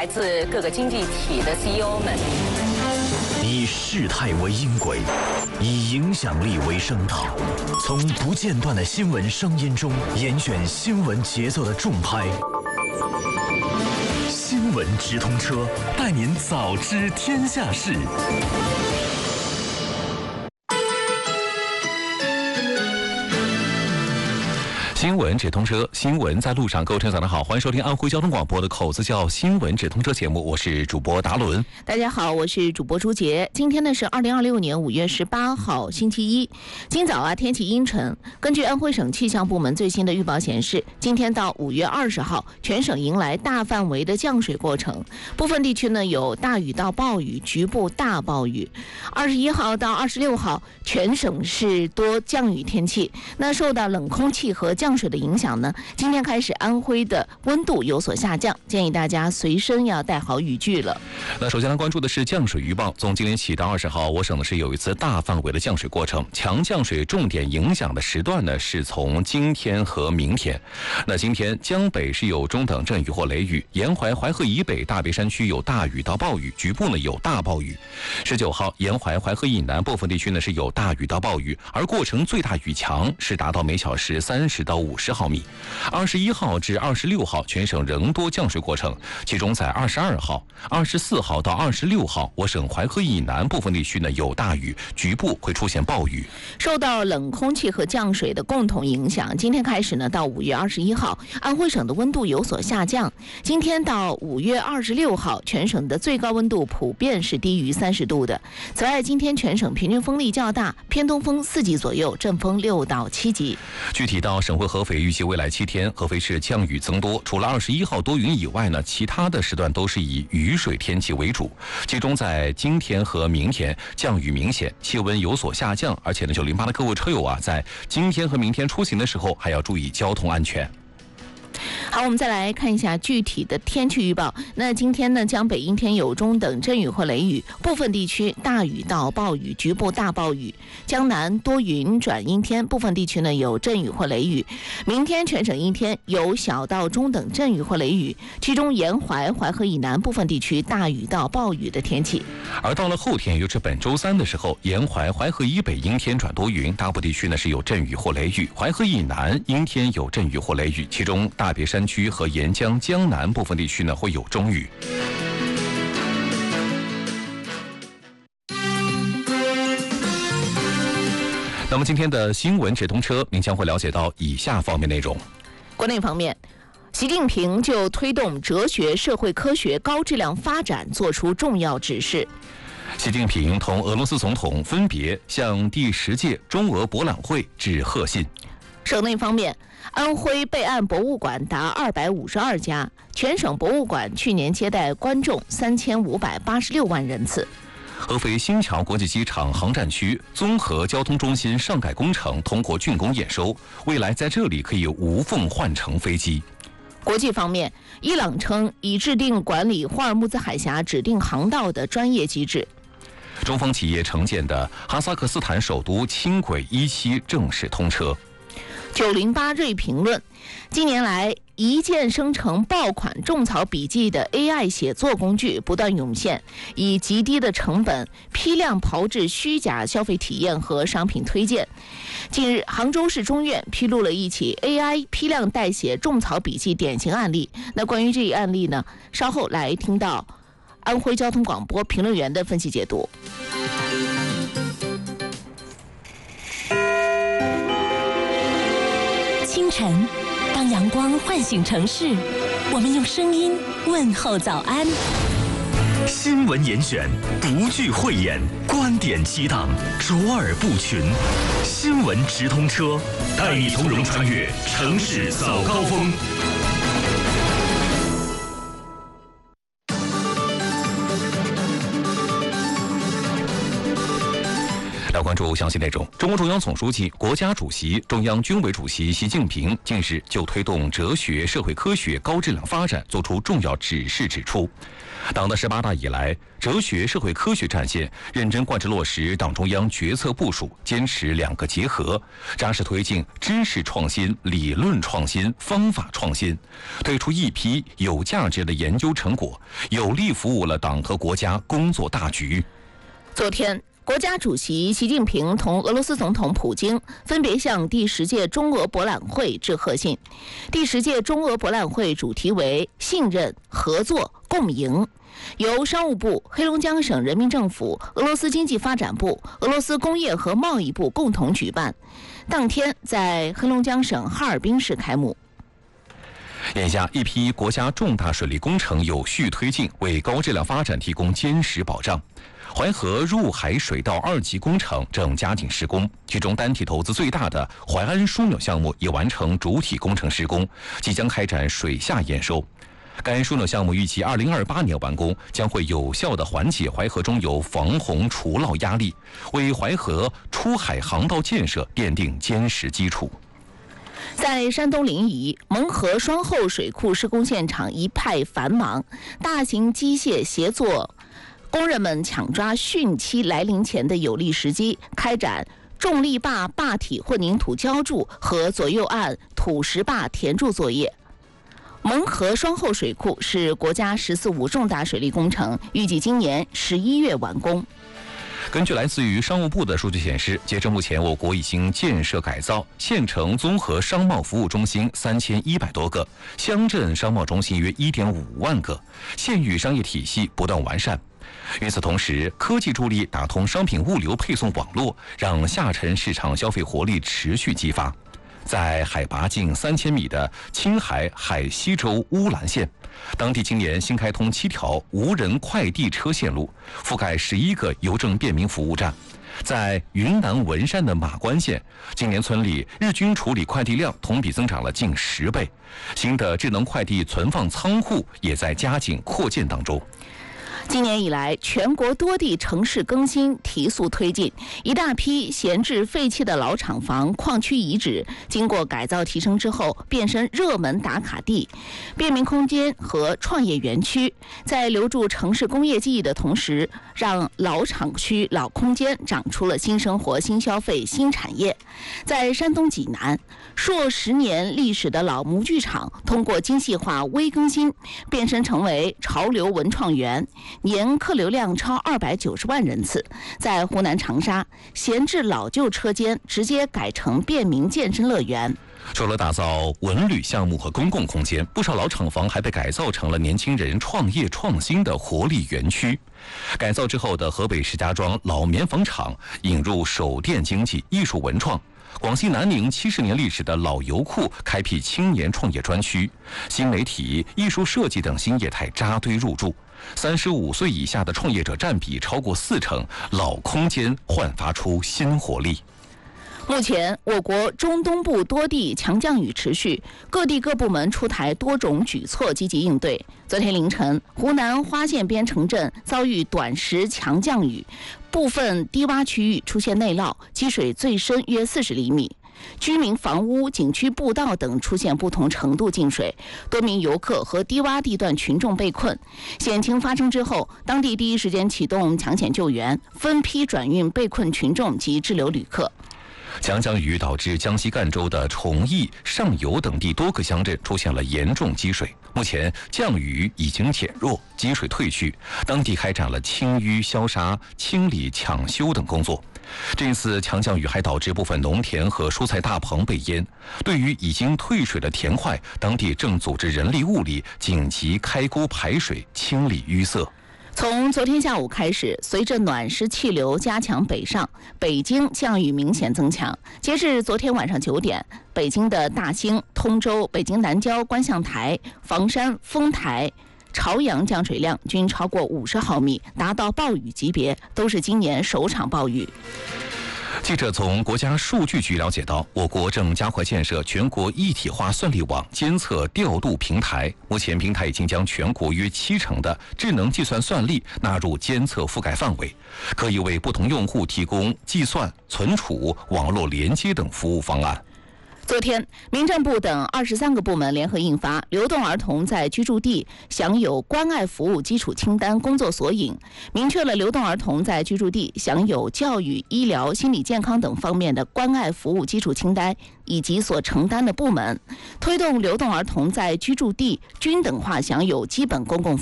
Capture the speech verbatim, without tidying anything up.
来自各个经济体的 C E O 们。 以事态为音轨，以影响力为声道，从不间断的新闻声音中严选新闻节奏的重拍。新闻直通车，带您早知天下事。 新闻直通车，新闻在路上。各位听众早上好，欢迎收听安徽交通广播的口子叫新闻直通车节目，我是主播达伦。 大家好，我是主播朱杰。今天呢是二零二六年五月十八号星期一。今早啊天气阴沉，根据安徽省气象部门最新的预报显示，今天到五月二十号，全省迎来大范围的降水过程，部分地区呢有大雨到暴雨，局部大暴雨。二十一号到二十六号，全省是多降雨天气。那受到冷空气和降水的影响呢，今天开始安徽的温度有所下降，建议大家随身要带好雨具了。 那首先来关注的是降水预报，从今天起到二十号，我省呢是有一次大范围的降水过程，强降水重点影响的时段呢是从今天和明天。那今天江北是有中等阵雨或雷雨，沿淮淮河以北大别山区有大雨到暴雨，局部呢有大暴雨。十九号沿淮淮河以南部分地区呢是有大雨到暴雨，而过程最大雨强是达到每小时三十到五十毫米。二十一号至二十六号全省仍多降水过程，其中在二十二号、二十四号到二十六号，我省淮河以南部分地区呢有大雨，局部会出现暴雨。 受到冷空气和降水的共同影响，今天开始呢到五月二十一号，安徽省的温度有所下降。今天到五月二十六号，全省的最高温度普遍是低于三十度的。此外，今天全省平均风力较大，偏东风四级左右，阵风六到七级。 具体到省会合肥，预计未来七天合肥市降雨增多，除了二十一号多云以外呢，其他的时段都是以雨水天气为主。其中在今天和明天降雨明显，气温有所下降，而且呢，九零八的各位车友啊，在今天和明天出行的时候还要注意交通安全。 好，我们再来看一下具体的天气预报。那今天呢，江北阴天有中等阵雨或雷雨，部分地区大雨到暴雨，局部大暴雨。江南多云转阴天，部分地区呢有阵雨或雷雨。明天全省阴天，有小到中等阵雨或雷雨，其中沿淮淮河以南部分地区大雨到暴雨的天气。 而到了后天，也就是本周三的时候，沿淮淮河以北阴天转多云，大部地区呢是有阵雨或雷雨；淮河以南阴天有阵雨或雷雨，其中大别山区和沿江江南部分地区呢会有中雨。那么今天的新闻直通车，您将会了解到以下方面内容。 国内方面，习近平就推动哲学、社会科学高质量发展作出重要指示。 习近平同俄罗斯总统分别向第十届中俄博览会致贺信。 省内方面，安徽备案博物馆达二百五十二家，全省博物馆去年接待观众三千五百八十六万人次。 合肥新桥国际机场航站区综合交通中心上盖工程通过竣工验收，未来在这里可以无缝换乘飞机。 国际方面，伊朗称已制定管理霍尔木兹海峡指定航道的专业机制。 中方企业承建的哈萨克斯坦首都轻轨一期正式通车。 九零八锐评论，近年来一键生成爆款种草笔记的 A I 写作工具不断涌现，以极低的成本批量炮制虚假消费体验和商品推荐。近日，杭州市中院披露了一起 A I 批量代写种草笔记典型案例。那关于这一案例呢，稍后来听到安徽交通广播评论员的分析解读。 清晨，当阳光唤醒城市，我们用声音问候早安。 新闻严选，独具慧眼，观点激荡，卓尔不群。新闻直通车，带你从容穿越城市早高峰。 关注详细内容。中共中央总书记、国家主席、中央军委主席习近平近日就推动哲学、社会科学高质量发展作出重要指示，指出，党的十八大以来，哲学、社会科学战线认真贯彻落实党中央决策部署，坚持两个结合，扎实推进知识创新、理论创新、方法创新，推出一批有价值的研究成果，有力服务了党和国家工作大局。 昨天，国家主席习近平同俄罗斯总统普京分别向第十届中俄博览会致贺信。第十届中俄博览会主题为信任、合作、共赢，由商务部、黑龙江省人民政府、俄罗斯经济发展部、俄罗斯工业和贸易部共同举办。当天在黑龙江省哈尔滨市开幕。 眼下，一批国家重大水利工程有序推进，为高质量发展提供坚实保障。淮河入海水道二级工程正加紧施工，其中单体投资最大的淮安枢纽项目已完成主体工程施工，即将开展水下验收。该枢纽项目预计二零二八年完工，将会有效地缓解淮河中游防洪除涝压力，为淮河出海航道建设奠定坚实基础。 在山东临沂，蒙河双后水库施工现场一派繁忙，大型机械协作工人们抢抓汛期来临前的有利时机，开展重力坝坝体混凝土浇筑和左右岸土石坝填筑作业。蒙河双后水库是国家“十四五”重大水利工程，预计今年十一月完工。 根据来自于商务部的数据显示，截至目前，我国已经建设改造县城综合商贸服务中心三千一百多个，乡镇商贸中心约一点五万个，县域商业体系不断完善。与此同时，科技助力打通商品物流配送网络，让下沉市场消费活力持续激发。在海拔近三千米的青海海西州乌兰县，当地今年新开通七条无人快递车线路，覆盖十一个邮政便民服务站。在云南文山的马关县，今年村里日均处理快递量同比增长了近十倍，新的智能快递存放仓库也在加紧扩建当中。 今年以来，全国多地城市更新提速推进，一大批闲置废弃的老厂房、矿区遗址，经过改造提升之后，变身热门打卡地、便民空间和创业园区，在留住城市工业记忆的同时，让老厂区、老空间长出了新生活、新消费、新产业。在山东济南，数十年历史的老模具厂，通过精细化微更新，变身成为潮流文创园。年客流量超二百九十万人次。在湖南长沙，闲置老旧车间直接改成便民健身乐园。 除了打造文旅项目和公共空间，不少老厂房还被改造成了年轻人创业创新的活力园区。改造之后的河北石家庄老棉纺厂引入手电经济、艺术文创。广西南宁七十年历史的老油库开辟青年创业专区，新媒体、艺术设计等新业态扎堆入驻。三十五岁以下的创业者占比超过四成，老空间焕发出新活力。 目前，我国中东部多地强降雨持续，各地各部门出台多种举措积极应对。昨天凌晨，湖南花县边城镇遭遇短时强降雨，部分低洼区域出现内涝，积水最深约四十厘米。居民房屋、景区步道等出现不同程度进水，多名游客和低洼地段群众被困。险情发生之后，当地第一时间启动抢险救援，分批转运被困群众及滞留旅客。 强降雨导致江西赣州的崇义、上游等地多个乡镇出现了严重积水。目前降雨已经减弱，积水退去，当地开展了清淤、消杀、清理、抢修等工作。这次强降雨还导致部分农田和蔬菜大棚被淹。对于已经退水的田块，当地正组织人力物力紧急开沟排水，清理淤塞。 从昨天下午开始，随着暖湿气流加强北上，北京降雨明显增强。截至昨天晚上九点，北京的大兴、通州、北京南郊、观象台、房山、丰台、朝阳降水量均超过五十毫米，达到暴雨级别，都是今年首场暴雨。 记者从国家数据局了解到，我国正加快建设全国一体化算力网监测调度平台。目前，平台已经将全国约七成的智能计算算力纳入监测覆盖范围，可以为不同用户提供计算、存储、网络连接等服务方案。 昨天，民政部等二十三个部门联合印发《流动儿童在居住地享有关爱服务基础清单》工作索引，明确了流动儿童在居住地享有教育、医疗、心理健康等方面的关爱服务基础清单以及所承担的部门，推动流动儿童在居住地均等化享有基本公共服务。